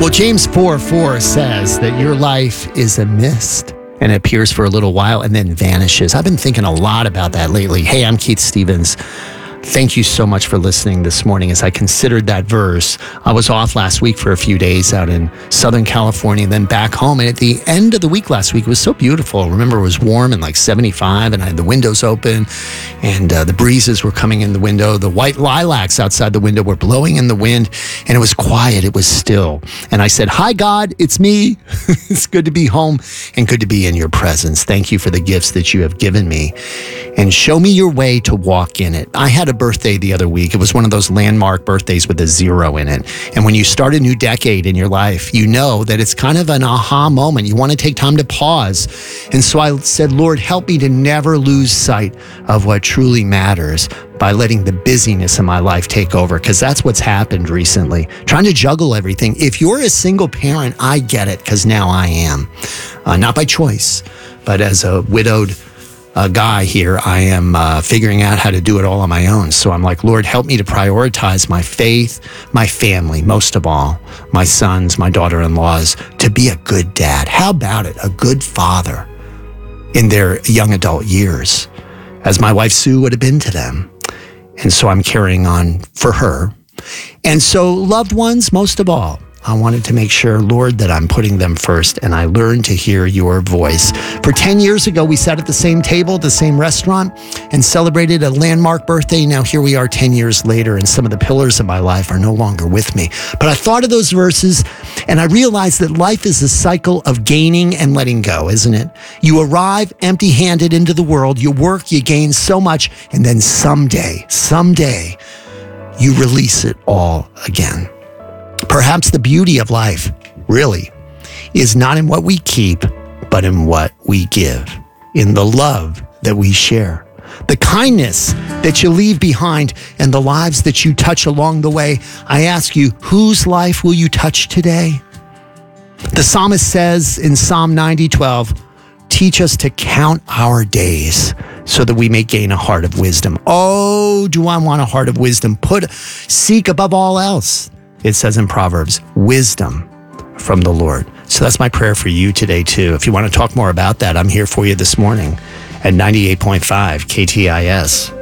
Well, James 4:4 says that your life is a mist and appears for a little while and then vanishes. I've been thinking a lot about that lately. Hey, I'm Keith Stevens. Thank you so much for listening this morning as I considered that verse. I was off last week for a few days out in Southern California and then back home. And at the end of the week last week, it was so beautiful. Remember, it was warm and like 75 and I had the windows open and the breezes were coming in the window. The white lilacs outside the window were blowing in the wind and it was quiet. It was still. And I said, "Hi, God, it's me." It's good to be home and good to be in your presence. Thank you for the gifts that you have given me and show me your way to walk in it. I had a birthday the other week. It was one of those landmark birthdays with a 0 in it. And when you start a new decade in your life, you know that it's kind of an aha moment. You want to take time to pause. And so I said, "Lord, help me to never lose sight of what truly matters by letting the busyness in my life take over," because that's what's happened recently. Trying to juggle everything. If you're a single parent, I get it, because now I am. Not by choice, but as a widowed guy here, I am figuring out how to do it all on my own. So I'm like, "Lord, help me to prioritize my faith, my family, most of all, my sons, my daughter-in-laws, to be a good dad." How about it? A good father in their young adult years, as my wife Sue would have been to them. And so I'm carrying on for her. And so loved ones, most of all, I wanted to make sure, Lord, that I'm putting them first and I learned to hear your voice. For 10 years ago, we sat at the same table, the same restaurant, and celebrated a landmark birthday. Now here we are 10 years later, and some of the pillars of my life are no longer with me. But I thought of those verses and I realized that life is a cycle of gaining and letting go, isn't it? You arrive empty-handed into the world, you work, you gain so much, and then someday, you release it all again. Perhaps the beauty of life, really, is not in what we keep, but in what we give, in the love that we share, the kindness that you leave behind, and the lives that you touch along the way. I ask you, whose life will you touch today? The psalmist says in Psalm 90:12, "Teach us to count our days so that we may gain a heart of wisdom." Oh, do I want a heart of wisdom? Seek above all else, it says in Proverbs, wisdom from the Lord. So that's my prayer for you today, too. If you want to talk more about that, I'm here for you this morning at 98.5 KTIS.